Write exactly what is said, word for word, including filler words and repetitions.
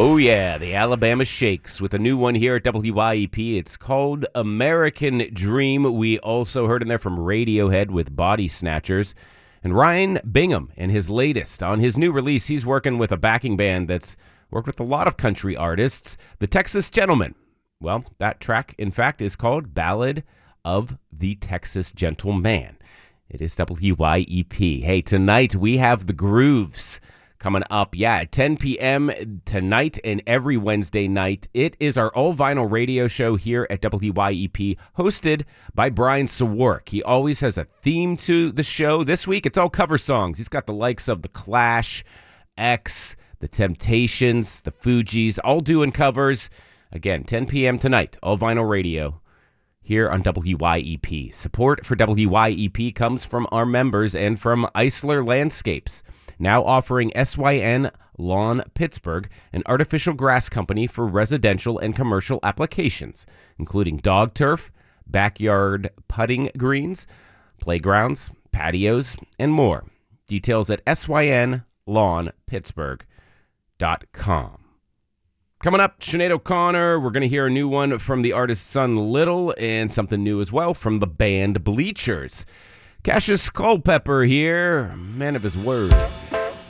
Oh, yeah, the Alabama Shakes with a new one here at W Y E P. It's called American Dream. We also heard in there from Radiohead with Body Snatchers. And Ryan Bingham and his latest. On his new release, he's working with a backing band that's worked with a lot of country artists, the Texas Gentlemen. Well, that track, in fact, is called Ballad of the Texas Gentleman. It is W Y E P. Hey, tonight we have the Grooves coming up, yeah, at ten p.m. tonight and every Wednesday night. It is our all-vinyl radio show here at W Y E P, hosted by Brian Sawark. He always has a theme to the show. This week, it's all cover songs. He's got the likes of The Clash, X, The Temptations, The Fugees, all doing covers. Again, ten p.m. tonight, all-vinyl radio here on W Y E P. Support for W Y E P comes from our members and from Eisler Landscapes, now offering S Y N Lawn Pittsburgh, an artificial grass company for residential and commercial applications, including dog turf, backyard putting greens, playgrounds, patios, and more. Details at S Y N lawn pittsburgh dot com. Coming up, Sinead O'Connor. We're going to hear a new one from the artist Son Little and something new as well from the band Bleachers. Cassius Culpepper here, man of his word.